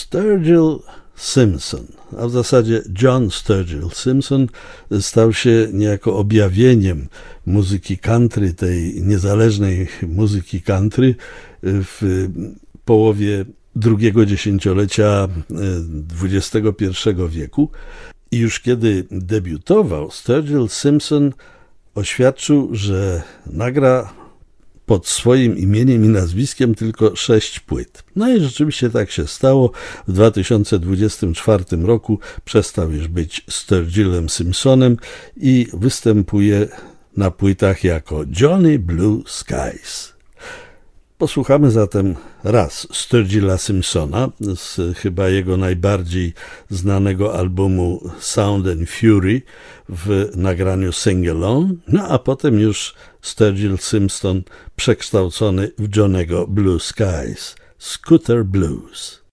Sturgill Simpson, a w zasadzie John Sturgill Simpson, stał się niejako objawieniem muzyki country, tej niezależnej muzyki country w połowie drugiego dziesięciolecia XXI wieku. I już kiedy debiutował, Sturgill Simpson oświadczył, że nagra pod swoim imieniem i nazwiskiem tylko 6 płyt. No i rzeczywiście tak się stało. W 2024 roku przestał już być Sturgillem Simpsonem i występuje na płytach jako Johnny Blue Skies. Posłuchamy zatem raz Sturgilla Simpsona z chyba jego najbardziej znanego albumu Sound and Fury w nagraniu Sing Along, no a potem już Sturgill Simpson przekształcony w Johnny'ego Blue Skies, Scooter Blues.